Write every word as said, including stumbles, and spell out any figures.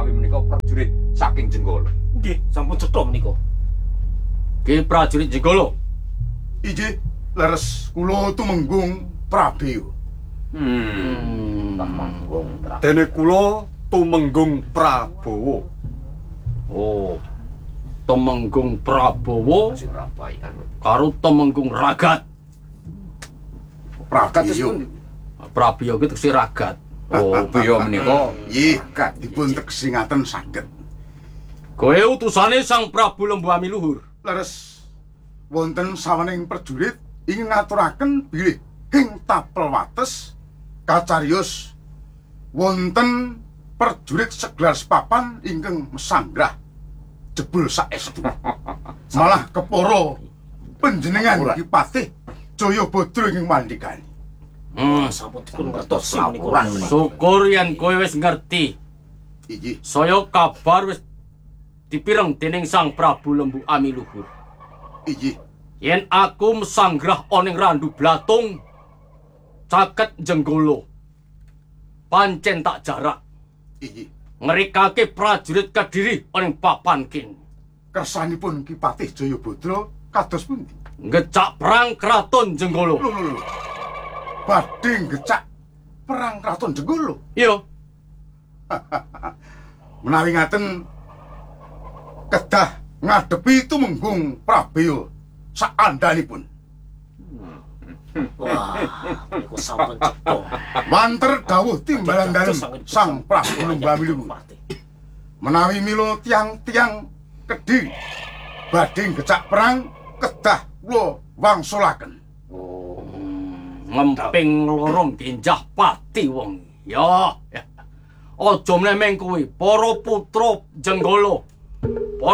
menawi menika prajurit saking Jenggala. Nggih, sampun cetha menika. Ki prajurit Jenggala. Inggih, leres kula tumenggung Prabeyo. Hmm. Tumenggung Prabeyo. Dene kula tumenggung Prabowo. Oh. Temenggung Prabowo Surabaya. karo Temenggung Ragat. Prabeyo. Prabeyo ki tegese ragat. Oh, biya menika Nggih, dipun teksingaken saged. Kowe utusane Sang Prabu Lembu Ami Luhur. Leres wonten sawening prajurit ingin ngaturaken bilih ing tapel wates kacarios wonten prajurit segelas papan ingkang mesangrah jebul saestu. Malah kepara panjenengan Ki Patih Jayabadra ingkang mandhikani. Hmm, Sampun dipun ngertosi menika. syukur yen kowe wis ngerti. Inggih, Saya kabar wis dipireng dening Sang Prabu Lembu Ami Luhur. inggih. Yen aku mesanggrah oning Randu Blatung caket Jenggala. Pancen tak jarak Inggih. ngerikake prajurit Kediri oning papan kin. Kersanipun Ki Patih Jayabadra kados pundi? Ngecak perang kraton Jenggala. Lho lho lho. Badhe ngecak perang kraton Jenggala. Iya, Menawi ngaten kedah ngadepi tumenggung Prabeyo saandhanipun. Wah, menika sampun cetha. Wanter dawuh timbalan dalem Sang Prabu Lembu Ami Luhur. Menawi mila tiang-tiang Kediri badhe ngecak perang kedah kula wangsulaken. ngemping lorong genjah pati wong. Ya. Aja mlemeng kuwi, para putra Jenggala. Para